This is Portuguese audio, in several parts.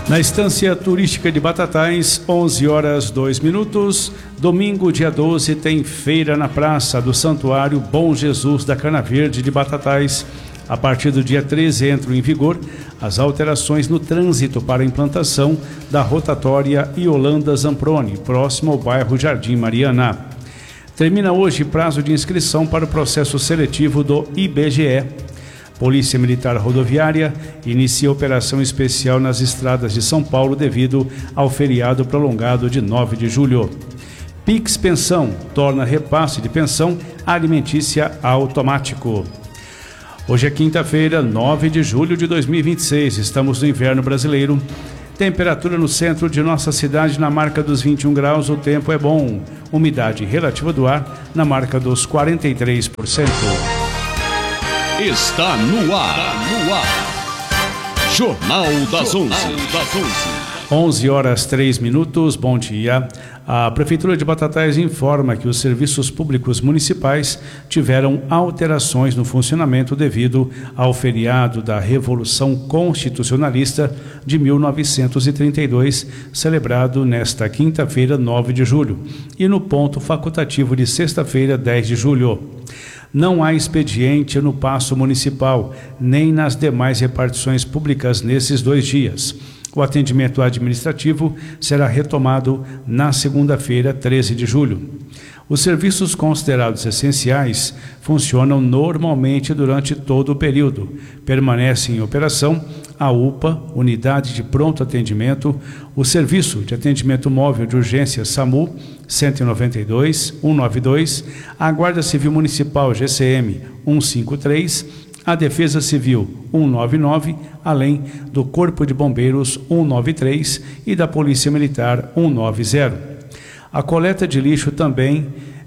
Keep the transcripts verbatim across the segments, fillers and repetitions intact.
Na estância turística de Batatais, onze horas dois minutos. Domingo, dia doze, tem feira na praça do Santuário Bom Jesus da Cana Verde de Batatais. A partir do dia treze entram em vigor as alterações no trânsito para a implantação da rotatória Yolanda Zamproni, próximo ao bairro Jardim Mariana. Termina hoje prazo de inscrição para o processo seletivo do I B G E. Polícia Militar Rodoviária inicia operação especial nas estradas de São Paulo devido ao feriado prolongado de nove de julho. Pix Pensão torna repasse de pensão alimentícia automático. Hoje é quinta-feira, nove de julho de dois mil e vinte e seis. Estamos no inverno brasileiro. Temperatura no centro de nossa cidade na marca dos vinte e um graus. O tempo é bom. Umidade relativa do ar na marca dos quarenta e três por cento. Está no ar, no ar. Jornal das onze. onze horas três minutos, bom dia. A Prefeitura de Batatais informa que os serviços públicos municipais tiveram alterações no funcionamento devido ao feriado da Revolução Constitucionalista de mil novecentos e trinta e dois, celebrado nesta quinta-feira, nove de julho, e no ponto facultativo de sexta-feira, dez de julho. Não há expediente no Paço Municipal, nem nas demais repartições públicas nesses dois dias. O atendimento administrativo será retomado na segunda-feira, treze de julho. Os serviços considerados essenciais funcionam normalmente durante todo o período. Permanece em operação a U P A, Unidade de Pronto Atendimento, o Serviço de Atendimento Móvel de Urgência SAMU cento e noventa e dois, cento e noventa e dois, a Guarda Civil Municipal G C M cento e cinquenta e três, a Defesa Civil cento e noventa e nove, além do Corpo de Bombeiros cento e noventa e três e da Polícia Militar cento e noventa. A coleta de lixo também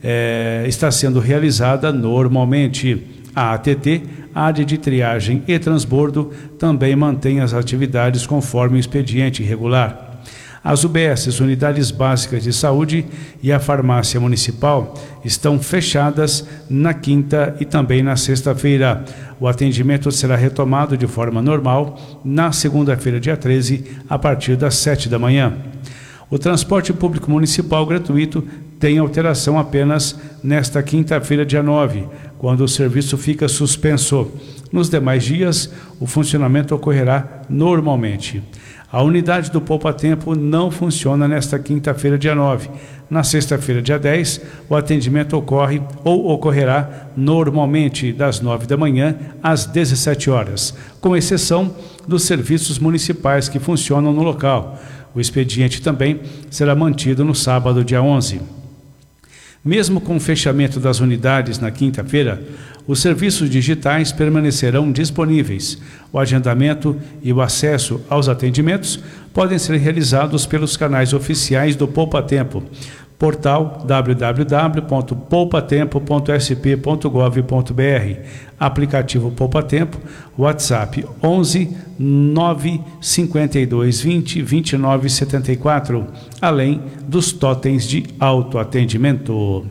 é, está sendo realizada normalmente. A ATT, Área de Triagem e Transbordo, também mantém as atividades conforme o expediente regular. As U B S, Unidades Básicas de Saúde, e a Farmácia Municipal estão fechadas na quinta e também na sexta-feira. O atendimento será retomado de forma normal na segunda-feira, dia treze, a partir das sete da manhã. O transporte público municipal gratuito tem alteração apenas nesta quinta-feira, dia nove, quando o serviço fica suspenso. Nos demais dias, o funcionamento ocorrerá normalmente. A unidade do Poupa Tempo não funciona nesta quinta-feira, dia nove. Na sexta-feira, dia dez, o atendimento ocorre ou ocorrerá normalmente das nove da manhã às dezessete horas, com exceção dos serviços municipais que funcionam no local. O expediente também será mantido no sábado, dia onze. Mesmo com o fechamento das unidades na quinta-feira, os serviços digitais permanecerão disponíveis. O agendamento e o acesso aos atendimentos podem ser realizados pelos canais oficiais do Poupa Tempo. Portal w w w ponto poupa tempo ponto s p ponto gov ponto b r, aplicativo Poupa Tempo, WhatsApp onze nove cinquenta e dois vinte vinte e nove setenta e quatro, além dos totens de autoatendimento.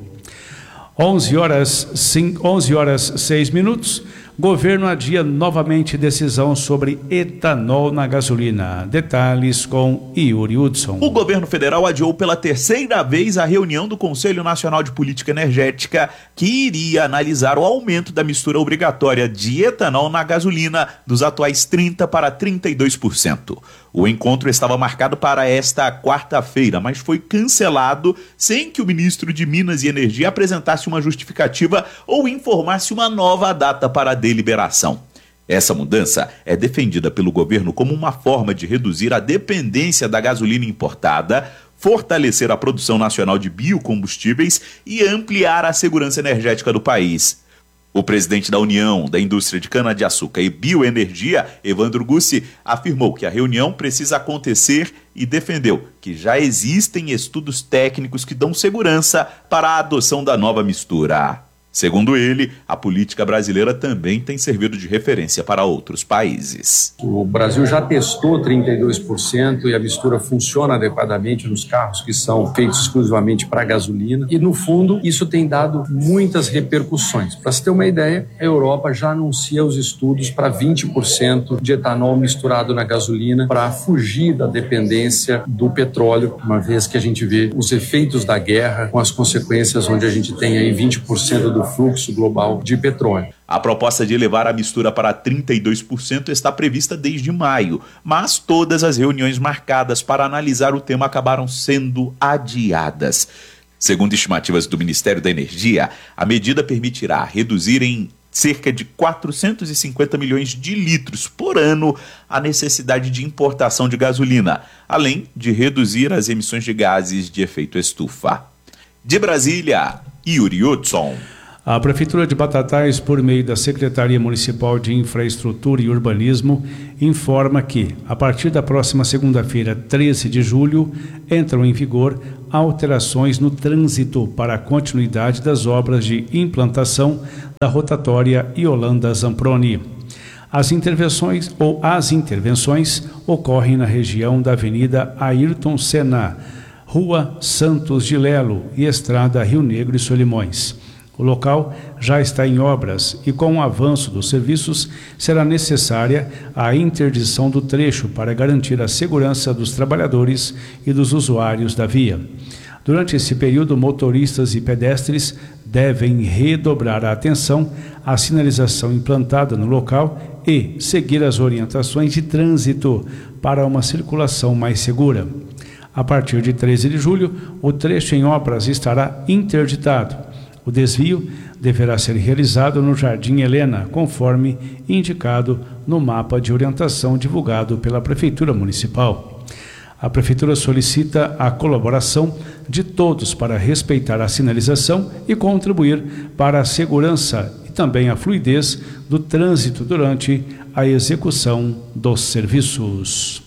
onze horas, onze horas seis minutos. Governo adia novamente decisão sobre etanol na gasolina. Detalhes com Yuri Hudson. O governo federal adiou pela terceira vez a reunião do Conselho Nacional de Política Energética, que iria analisar o aumento da mistura obrigatória de etanol na gasolina dos atuais trinta por cento para trinta e dois por cento. O encontro estava marcado para esta quarta-feira, mas foi cancelado sem que o ministro de Minas e Energia apresentasse uma justificativa ou informasse uma nova data para a deliberação. Essa mudança é defendida pelo governo como uma forma de reduzir a dependência da gasolina importada, fortalecer a produção nacional de biocombustíveis e ampliar a segurança energética do país. O presidente da União da Indústria de Cana-de-Açúcar e Bioenergia, Evandro Gussi, afirmou que a reunião precisa acontecer e defendeu que já existem estudos técnicos que dão segurança para a adoção da nova mistura. Segundo ele, a política brasileira também tem servido de referência para outros países. O Brasil já testou trinta e dois por cento e a mistura funciona adequadamente nos carros que são feitos exclusivamente para gasolina. E, no fundo, isso tem dado muitas repercussões. Para se ter uma ideia, a Europa já anuncia os estudos para vinte por cento de etanol misturado na gasolina para fugir da dependência do petróleo, uma vez que a gente vê os efeitos da guerra com as consequências onde a gente tem aí vinte por cento do fluxo global de petróleo. A proposta de elevar a mistura para trinta e dois por cento está prevista desde maio, mas todas as reuniões marcadas para analisar o tema acabaram sendo adiadas. Segundo estimativas do Ministério da Energia, a medida permitirá reduzir em cerca de quatrocentos e cinquenta milhões de litros por ano a necessidade de importação de gasolina, além de reduzir as emissões de gases de efeito estufa. De Brasília, Yuri Hudson. A Prefeitura de Batatais, por meio da Secretaria Municipal de Infraestrutura e Urbanismo, informa que, a partir da próxima segunda-feira, treze de julho, entram em vigor alterações no trânsito para a continuidade das obras de implantação da rotatória Yolanda Zamproni. As intervenções ou as intervenções ocorrem na região da Avenida Ayrton Senna, Rua Santos de Lelo e Estrada Rio Negro e Solimões. O local já está em obras e, com o avanço dos serviços, será necessária a interdição do trecho para garantir a segurança dos trabalhadores e dos usuários da via. Durante esse período, motoristas e pedestres devem redobrar a atenção à sinalização implantada no local e seguir as orientações de trânsito para uma circulação mais segura. A partir de treze de julho, o trecho em obras estará interditado. O desvio deverá ser realizado no Jardim Helena, conforme indicado no mapa de orientação divulgado pela Prefeitura Municipal. A Prefeitura solicita a colaboração de todos para respeitar a sinalização e contribuir para a segurança e também a fluidez do trânsito durante a execução dos serviços.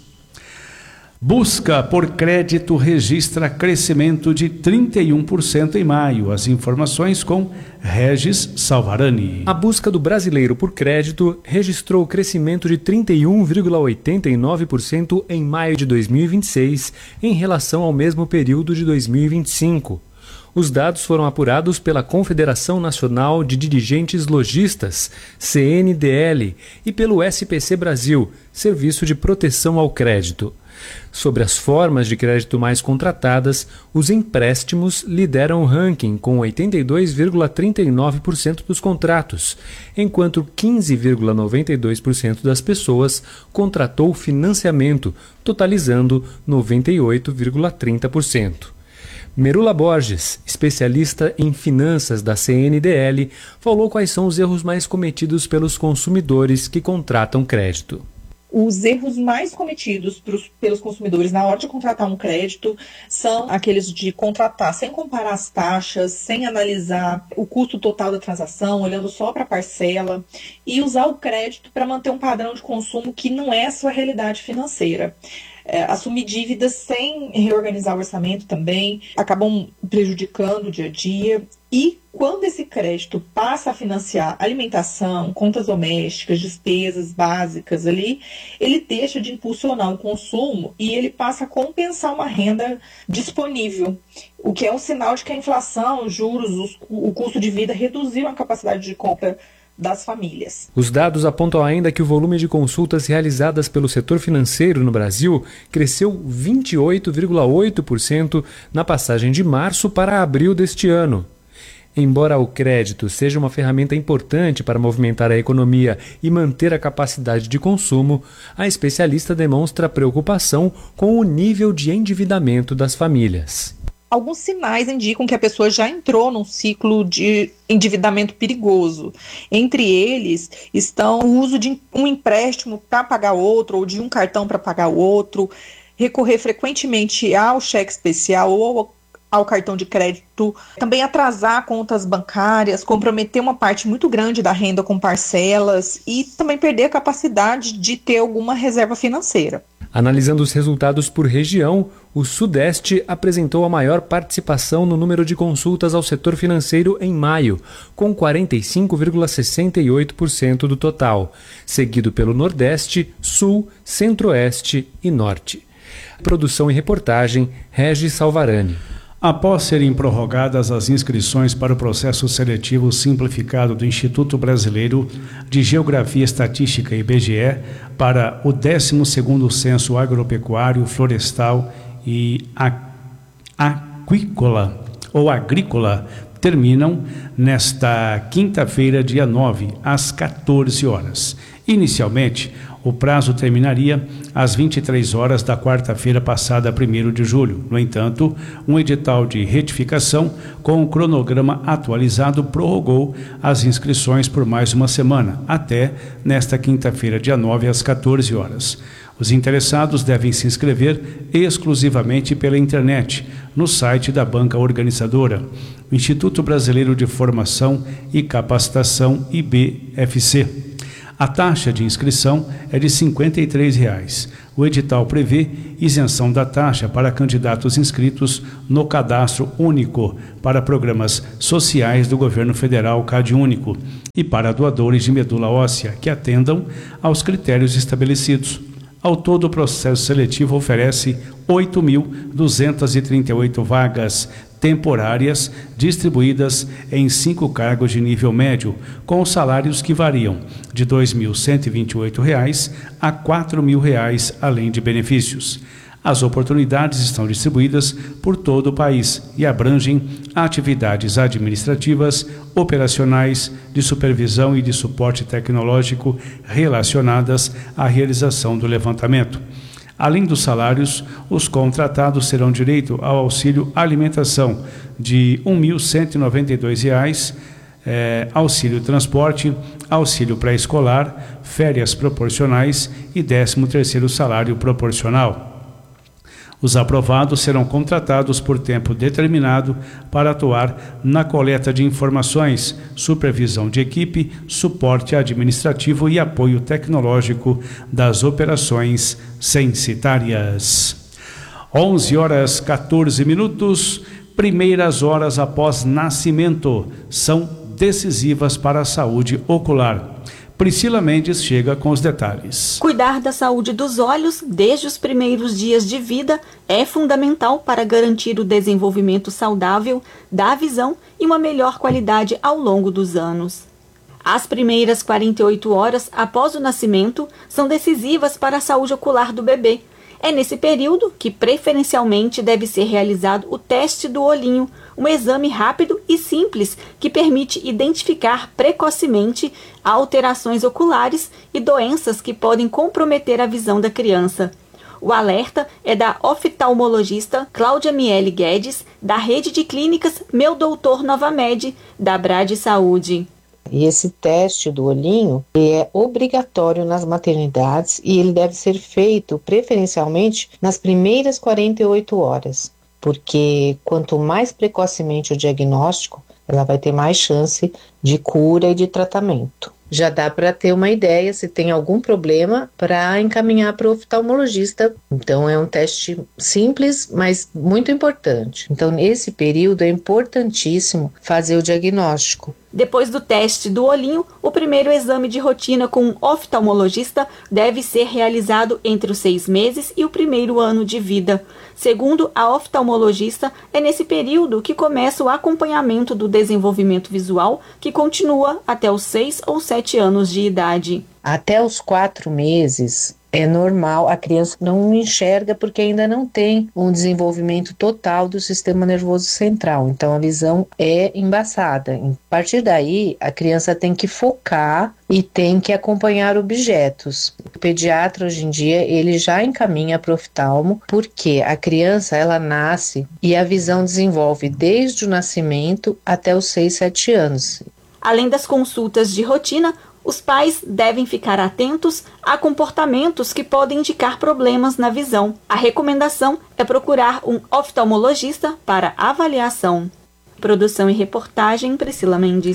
Busca por crédito registra crescimento de trinta e um por cento em maio. As informações com Regis Salvarani. A busca do brasileiro por crédito registrou crescimento de trinta e um vírgula oitenta e nove por cento em maio de dois mil e vinte e seis, em relação ao mesmo período de dois mil e vinte e cinco. Os dados foram apurados pela Confederação Nacional de Dirigentes Lojistas, C N D L, e pelo S P C Brasil, Serviço de Proteção ao Crédito. Sobre as formas de crédito mais contratadas, os empréstimos lideram o ranking com oitenta e dois vírgula trinta e nove por cento dos contratos, enquanto quinze vírgula noventa e dois por cento das pessoas contratou financiamento, totalizando noventa e oito vírgula trinta por cento. Merula Borges, especialista em finanças da C N D L, falou quais são os erros mais cometidos pelos consumidores que contratam crédito. Os erros mais cometidos pros, pelos consumidores na hora de contratar um crédito são aqueles de contratar sem comparar as taxas, sem analisar o custo total da transação, olhando só para a parcela, e usar o crédito para manter um padrão de consumo que não é a sua realidade financeira. É, assumir dívidas sem reorganizar o orçamento também, acabam prejudicando o dia a dia. E quando esse crédito passa a financiar alimentação, contas domésticas, despesas básicas ali, ele deixa de impulsionar o consumo e ele passa a compensar uma renda disponível, o que é um sinal de que a inflação, os juros, os, o custo de vida reduziram a capacidade de compra das famílias. Os dados apontam ainda que o volume de consultas realizadas pelo setor financeiro no Brasil cresceu vinte e oito vírgula oito por cento na passagem de março para abril deste ano. Embora o crédito seja uma ferramenta importante para movimentar a economia e manter a capacidade de consumo, a especialista demonstra preocupação com o nível de endividamento das famílias. Alguns sinais indicam que a pessoa já entrou num ciclo de endividamento perigoso. Entre eles estão o uso de um empréstimo para pagar outro ou de um cartão para pagar outro, recorrer frequentemente ao cheque especial ou ao cartão de crédito, também atrasar contas bancárias, comprometer uma parte muito grande da renda com parcelas e também perder a capacidade de ter alguma reserva financeira. Analisando os resultados por região, o Sudeste apresentou a maior participação no número de consultas ao setor financeiro em maio, com quarenta e cinco vírgula sessenta e oito por cento do total, seguido pelo Nordeste, Sul, Centro-Oeste e Norte. Produção e reportagem, Regis Salvarani. Após serem prorrogadas as inscrições para o processo seletivo simplificado do Instituto Brasileiro de Geografia e Estatística, I B G E, para o décimo segundo Censo Agropecuário, Florestal e Aquícola ou Agrícola, terminam nesta quinta-feira, dia nove, às quatorze horas. Inicialmente, o prazo terminaria às vinte e três horas da quarta-feira passada, primeiro de julho. No entanto, um edital de retificação com o cronograma atualizado prorrogou as inscrições por mais uma semana, até nesta quinta-feira, dia nove, às quatorze horas. Os interessados devem se inscrever exclusivamente pela internet, no site da banca organizadora, o Instituto Brasileiro de Formação e Capacitação, I B F C. A taxa de inscrição é de cinquenta e três reais. O edital prevê isenção da taxa para candidatos inscritos no Cadastro Único para programas sociais do governo federal CadÚnico e para doadores de medula óssea que atendam aos critérios estabelecidos. Ao todo, o processo seletivo oferece oito mil duzentas e trinta e oito vagas temporárias distribuídas em cinco cargos de nível médio, com salários que variam de dois mil cento e vinte e oito reais a quatro mil reais, além de benefícios. As oportunidades estão distribuídas por todo o país e abrangem atividades administrativas, operacionais, de supervisão e de suporte tecnológico relacionadas à realização do levantamento. Além dos salários, os contratados terão direito ao auxílio alimentação de um mil cento e noventa e dois reais, eh, auxílio transporte, auxílio pré-escolar, férias proporcionais e décimo terceiro salário proporcional. Os aprovados serão contratados por tempo determinado para atuar na coleta de informações, supervisão de equipe, suporte administrativo e apoio tecnológico das operações censitárias. onze horas quatorze minutos, primeiras horas após nascimento são decisivas para a saúde ocular. Priscila Mendes chega com os detalhes. Cuidar da saúde dos olhos desde os primeiros dias de vida é fundamental para garantir o desenvolvimento saudável da visão e uma melhor qualidade ao longo dos anos. As primeiras quarenta e oito horas após o nascimento são decisivas para a saúde ocular do bebê. É nesse período que preferencialmente deve ser realizado o teste do olhinho, um exame rápido e simples que permite identificar precocemente alterações oculares e doenças que podem comprometer a visão da criança. O alerta é da oftalmologista Cláudia Miele Guedes, da rede de clínicas Meu Doutor Novamed, da Brade Saúde. E esse teste do olhinho é obrigatório nas maternidades e ele deve ser feito preferencialmente nas primeiras quarenta e oito horas, porque quanto mais precocemente o diagnóstico, ela vai ter mais chance de cura e de tratamento. Já dá para ter uma ideia se tem algum problema para encaminhar para o oftalmologista. Então é um teste simples, mas muito importante. Então nesse período é importantíssimo fazer o diagnóstico. Depois do teste do olhinho, o primeiro exame de rotina com um oftalmologista deve ser realizado entre os seis meses e o primeiro ano de vida. Segundo a oftalmologista, é nesse período que começa o acompanhamento do desenvolvimento visual, que continua até os seis ou sete anos de idade. Até os quatro meses é normal, a criança não enxerga porque ainda não tem um desenvolvimento total do sistema nervoso central, então a visão é embaçada. A partir daí, a criança tem que focar e tem que acompanhar objetos. O pediatra hoje em dia, ele já encaminha para o oftalmo, porque a criança, ela nasce e a visão desenvolve desde o nascimento até os seis, sete anos. Além das consultas de rotina, os pais devem ficar atentos a comportamentos que podem indicar problemas na visão. A recomendação é procurar um oftalmologista para avaliação. Produção e reportagem, Priscila Mendes.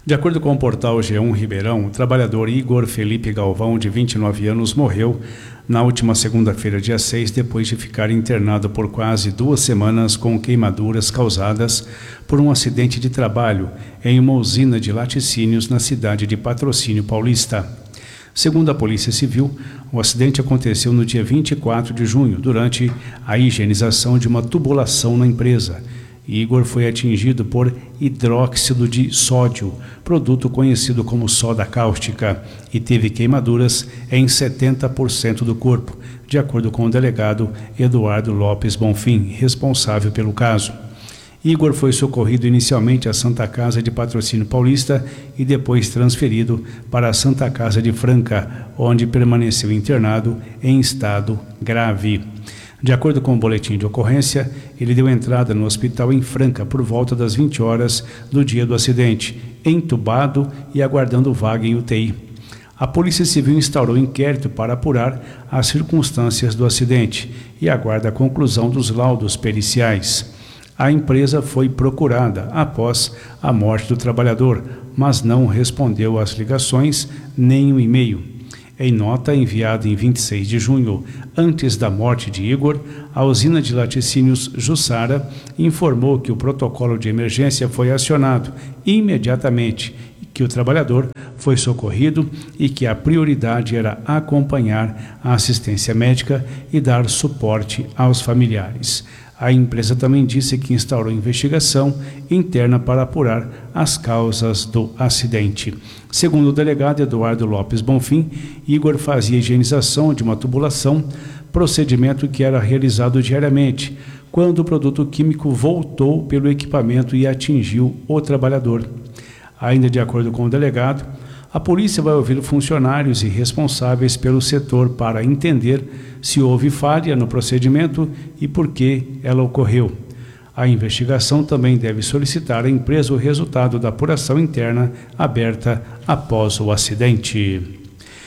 De acordo com o portal G um Ribeirão, o trabalhador Igor Felipe Galvão, de vinte e nove anos, morreu na última segunda-feira, dia seis, depois de ficar internado por quase duas semanas com queimaduras causadas por um acidente de trabalho em uma usina de laticínios na cidade de Patrocínio Paulista. Segundo a Polícia Civil, o acidente aconteceu no dia vinte e quatro de junho, durante a higienização de uma tubulação na empresa. Igor foi atingido por hidróxido de sódio, produto conhecido como soda cáustica, e teve queimaduras em setenta por cento do corpo, de acordo com o delegado Eduardo Lopes Bonfim, responsável pelo caso. Igor foi socorrido inicialmente à Santa Casa de Patrocínio Paulista e depois transferido para a Santa Casa de Franca, onde permaneceu internado em estado grave. De acordo com o boletim de ocorrência, ele deu entrada no hospital em Franca por volta das vinte horas do dia do acidente, entubado e aguardando vaga em U T I. A Polícia Civil instaurou inquérito para apurar as circunstâncias do acidente e aguarda a conclusão dos laudos periciais. A empresa foi procurada após a morte do trabalhador, mas não respondeu às ligações nem o e-mail. Em nota enviada em vinte e seis de junho, antes da morte de Igor, a usina de laticínios Jussara informou que o protocolo de emergência foi acionado imediatamente, que o trabalhador foi socorrido e que a prioridade era acompanhar a assistência médica e dar suporte aos familiares. A empresa também disse que instaurou investigação interna para apurar as causas do acidente. Segundo o delegado Eduardo Lopes Bonfim, Igor fazia higienização de uma tubulação, procedimento que era realizado diariamente, quando o produto químico voltou pelo equipamento e atingiu o trabalhador. Ainda de acordo com o delegado, a polícia vai ouvir funcionários e responsáveis pelo setor para entender se houve falha no procedimento e por que ela ocorreu. A investigação também deve solicitar à empresa o resultado da apuração interna aberta após o acidente.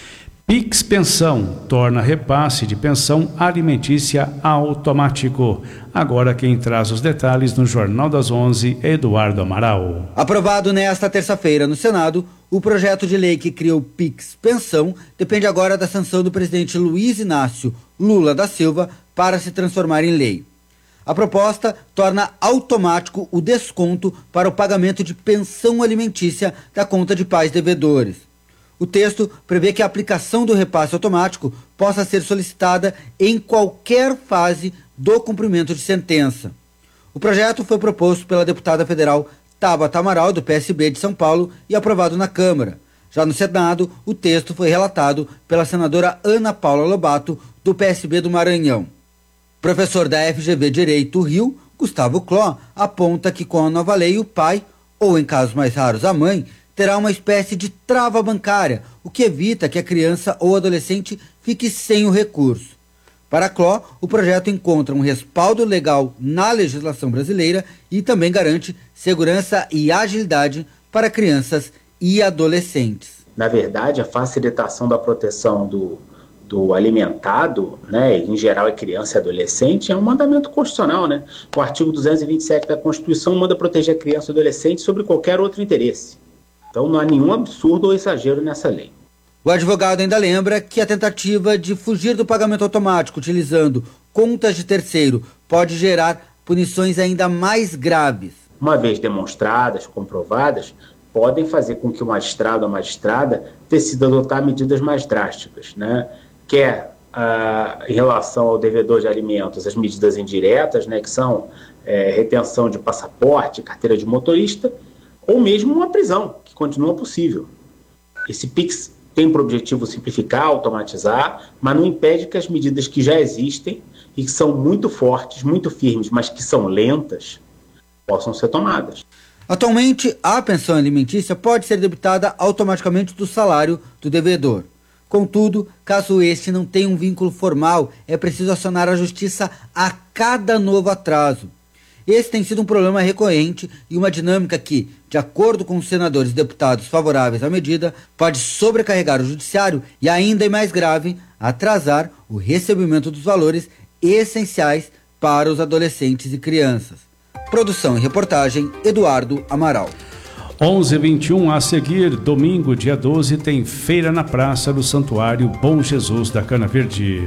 Pix Pensão torna repasse de pensão alimentícia automático. Agora quem traz os detalhes no Jornal das onze é Eduardo Amaral. Aprovado nesta terça-feira no Senado, o projeto de lei que cria o Pix Pensão depende agora da sanção do presidente Luiz Inácio Lula da Silva para se transformar em lei. A proposta torna automático o desconto para o pagamento de pensão alimentícia da conta de pais devedores. O texto prevê que a aplicação do repasse automático possa ser solicitada em qualquer fase do cumprimento de sentença. O projeto foi proposto pela deputada federal Tabata Amaral, do P S B de São Paulo, e aprovado na Câmara. Já no Senado, o texto foi relatado pela senadora Ana Paula Lobato, do P S B do Maranhão. Professor da F G V Direito Rio, Gustavo Cló, aponta que com a nova lei o pai, ou em casos mais raros a mãe, terá uma espécie de trava bancária, o que evita que a criança ou adolescente fique sem o recurso. Para Cló, o projeto encontra um respaldo legal na legislação brasileira e também garante segurança e agilidade para crianças e adolescentes. Na verdade, a facilitação da proteção do, do alimentado, né, em geral é criança e adolescente, é um mandamento constitucional, né? O artigo duzentos e vinte e sete da Constituição manda proteger a criança e adolescente sobre qualquer outro interesse. Então não há nenhum absurdo ou exagero nessa lei. O advogado ainda lembra que a tentativa de fugir do pagamento automático utilizando contas de terceiro pode gerar punições ainda mais graves. Uma vez demonstradas, comprovadas, podem fazer com que o magistrado ou a magistrada decida adotar medidas mais drásticas, né? Quer ah, em relação ao devedor de alimentos, as medidas indiretas, né, que são é, retenção de passaporte, carteira de motorista, ou mesmo uma prisão, que continua possível. Esse Pix tem por objetivo simplificar, automatizar, mas não impede que as medidas que já existem e que são muito fortes, muito firmes, mas que são lentas, possam ser tomadas. Atualmente, a pensão alimentícia pode ser debitada automaticamente do salário do devedor. Contudo, caso este não tenha um vínculo formal, é preciso acionar a justiça a cada novo atraso. Esse tem sido um problema recorrente e uma dinâmica que, de acordo com os senadores e deputados favoráveis à medida, pode sobrecarregar o judiciário e, ainda mais grave, atrasar o recebimento dos valores essenciais para os adolescentes e crianças. Produção e reportagem, Eduardo Amaral. onze e vinte e um a seguir, domingo, dia doze, tem feira na Praça do Santuário Bom Jesus da Cana Verde.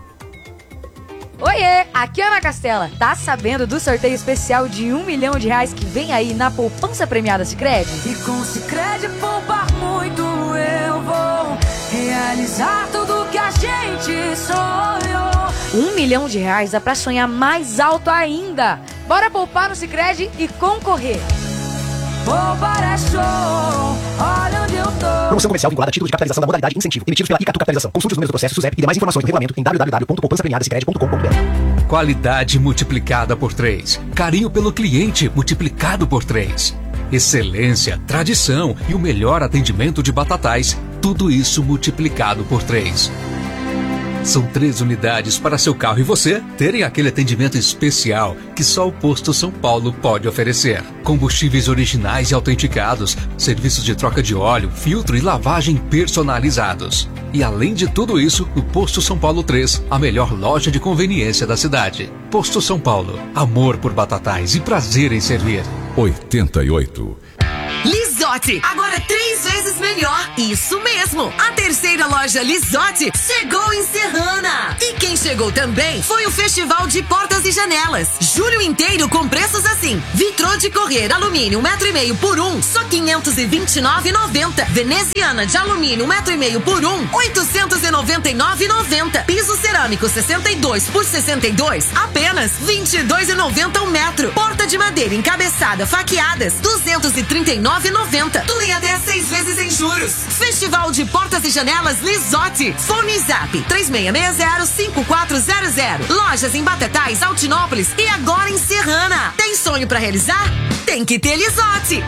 Oiê, aqui é Ana Castela. Tá sabendo do sorteio especial de um milhão de reais que vem aí na poupança premiada Sicredi? E com Sicredi poupar muito eu vou realizar tudo que a gente sonhou. Um milhão de reais dá pra sonhar mais alto ainda. Bora poupar no Sicredi e concorrer. Poupar é show, olha onde eu tô. Promoção comercial vinculada a título de capitalização da modalidade incentivo, emitidos pela Icatu Capitalização. Consulte os números do processo, SUSEP e demais informações do regulamento em w w w ponto poupança premiada sicredi ponto com ponto b r. Qualidade multiplicada por três. Carinho pelo cliente multiplicado por três. Excelência, tradição e o melhor atendimento de Batatais. Tudo isso multiplicado por três. São três unidades para seu carro e você terem aquele atendimento especial que só o Posto São Paulo pode oferecer. Combustíveis originais e autenticados, serviços de troca de óleo, filtro e lavagem personalizados. E além de tudo isso, o Posto São Paulo três, a melhor loja de conveniência da cidade. Posto São Paulo, amor por Batatais e prazer em servir. oitenta e oito. Lisotti, agora três vezes melhor. Isso mesmo. A terceira loja Lisotti chegou em Serrana. E quem chegou também foi o Festival de Portas e Janelas. Julho inteiro com preços assim. Vitrô de correr alumínio um metro e meio por um, só quinhentos e vinte e nove reais e noventa centavos. Veneziana de alumínio um metro e meio por um, oitocentos e noventa e nove reais e noventa centavos. Piso cerâmico sessenta e dois por sessenta e dois, apenas vinte e dois reais e noventa centavos um metro. Porta de madeira encabeçada faqueadas, duzentos e trinta e nove reais e noventa centavos. Tu em até seis vezes sem juros. Festival de Portas e Janelas Lisotti. Fone Zap três seis seis zero cinco quatro zero zero. Lojas em Batatais, Altinópolis e agora em Serrana. Tem sonho pra realizar? Tem que ter Lisotti.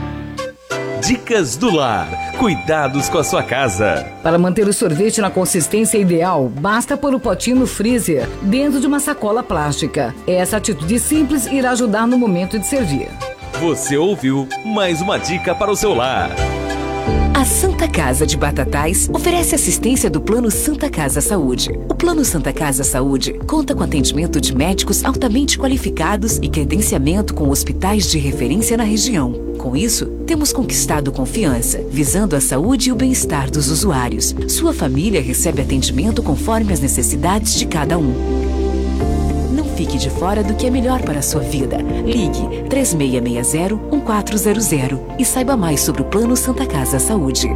Dicas do lar. Cuidados com a sua casa. Para manter o sorvete na consistência ideal, basta pôr o potinho no freezer, dentro de uma sacola plástica. Essa atitude simples irá ajudar no momento de servir. Você ouviu mais uma dica para o seu lar. A Santa Casa de Batatais oferece assistência do Plano Santa Casa Saúde. O Plano Santa Casa Saúde conta com atendimento de médicos altamente qualificados e credenciamento com hospitais de referência na região. Com isso, temos conquistado confiança, visando a saúde e o bem-estar dos usuários. Sua família recebe atendimento conforme as necessidades de cada um. Não fique de fora do que é melhor para a sua vida. Ligue três seis seis zero um quatro zero zero e saiba mais sobre o Plano Santa Casa Saúde.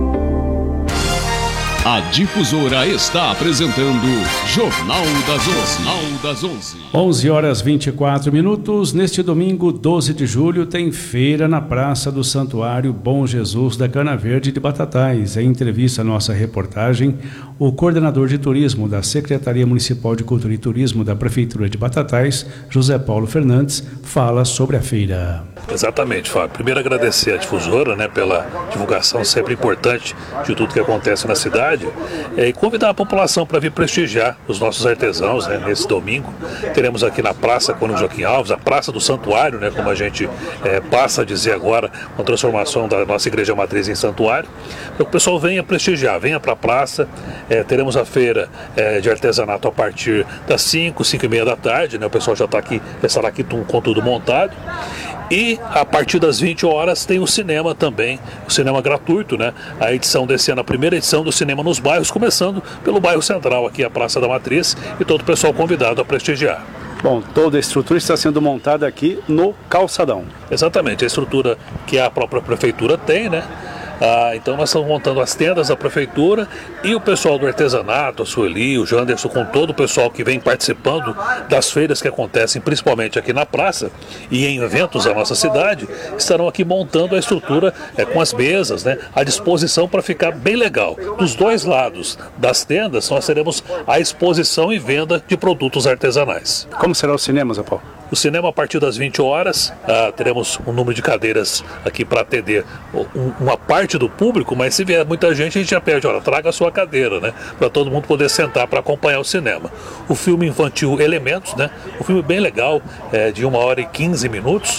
A Difusora está apresentando Jornal das onze. Jornal das onze. onze horas e vinte e quatro minutos. Neste domingo, doze de julho, tem feira na Praça do Santuário Bom Jesus da Cana Verde de Batatais. Em entrevista à nossa reportagem, o coordenador de turismo da Secretaria Municipal de Cultura e Turismo da Prefeitura de Batatais, José Paulo Fernandes, fala sobre a feira. Exatamente, Fábio. Primeiro agradecer à Difusora, né, pela divulgação sempre importante de tudo que acontece na cidade, é, e convidar a população para vir prestigiar os nossos artesãos, né, nesse domingo. Teremos aqui na Praça Cônigo Joaquim Alves, a Praça do Santuário, né, como a gente é, passa a dizer agora, com a transformação da nossa Igreja Matriz em Santuário, para que o pessoal venha prestigiar, venha para a praça. É, teremos a feira é, de artesanato a partir das cinco, cinco e meia da tarde, né, o pessoal já está aqui, estará aqui com tudo montado. E a partir das vinte horas tem o cinema também, o cinema gratuito, né? A edição desse ano, a primeira edição do Cinema nos Bairros, começando pelo bairro Central, aqui a Praça da Matriz, e todo o pessoal convidado a prestigiar. Bom, toda a estrutura está sendo montada aqui no calçadão. Exatamente, a estrutura que a própria prefeitura tem, né? Ah, então nós estamos montando as tendas da prefeitura e o pessoal do artesanato, a Sueli, o Janderson, com todo o pessoal que vem participando das feiras que acontecem principalmente aqui na praça e em eventos da nossa cidade, estarão aqui montando a estrutura é, com as mesas, né, à disposição para ficar bem legal. Dos dois lados das tendas nós teremos a exposição e venda de produtos artesanais. Como será o cinema, Zé Paulo? O cinema a partir das vinte horas, ah, teremos um número de cadeiras aqui para atender um, uma parte do público, mas se vier muita gente, a gente já pede, olha, traga a sua cadeira, né? Para todo mundo poder sentar para acompanhar o cinema. O filme infantil Elementos, né? Um filme bem legal, é, de uma hora e quinze minutos,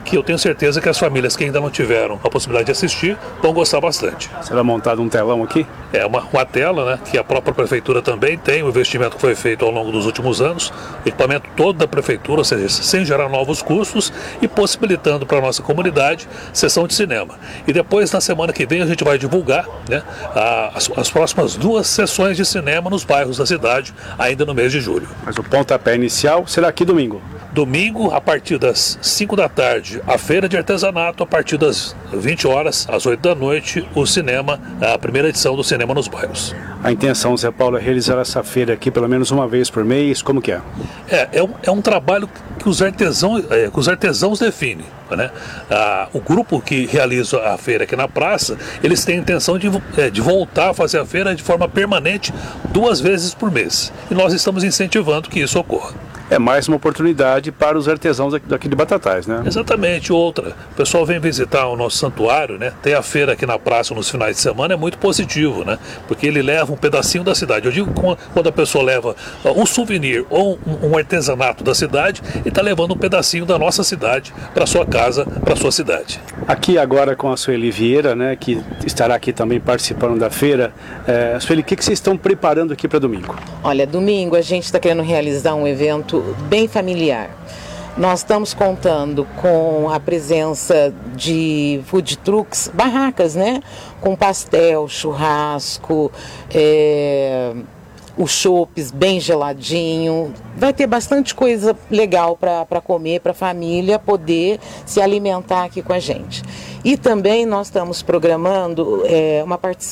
que eu tenho certeza que as famílias que ainda não tiveram a possibilidade de assistir vão gostar bastante. Será montado um telão aqui? É uma, uma tela, né, que a própria prefeitura também tem, o investimento que foi feito ao longo dos últimos anos, equipamento todo da prefeitura, ou seja, sem gerar novos custos e possibilitando para a nossa comunidade sessão de cinema. E depois, na semana que vem, a gente vai divulgar, né, a, as, as próximas duas sessões de cinema nos bairros da cidade, ainda no mês de julho. Mas o pontapé inicial será aqui domingo? Domingo, a partir das cinco da tarde, a feira de artesanato, a partir das vinte horas, às oito da noite, o cinema, a primeira edição do Cinema nos Bairros. A intenção, Zé Paulo, é realizar essa feira aqui pelo menos uma vez por mês, como que é? É, é um, é um trabalho que os artesãos, é, que os artesãos definem, né? Ah, o grupo que realiza a feira aqui na praça, eles têm a intenção de, é, de voltar a fazer a feira de forma permanente duas vezes por mês. E nós estamos incentivando que isso ocorra. É mais uma oportunidade para os artesãos daqui de Batatais, né? Exatamente, outra. O pessoal vem visitar o nosso santuário, né? Ter a feira aqui na praça nos finais de semana é muito positivo, né? Porque ele leva um pedacinho da cidade. Eu digo quando a pessoa leva um souvenir ou um artesanato da cidade e está levando um pedacinho da nossa cidade para sua casa, para sua cidade. Aqui agora com a Sueli Vieira, né? Que estará aqui também participando da feira. É, Sueli, o que, que vocês estão preparando aqui para domingo? Olha, domingo a gente está querendo realizar um evento bem familiar. Nós estamos contando com a presença de food trucks, barracas, né? Com pastel, churrasco, é, os chopes bem geladinho. Vai ter bastante coisa legal para comer, para a família poder se alimentar aqui com a gente. E também nós estamos programando é, uma participação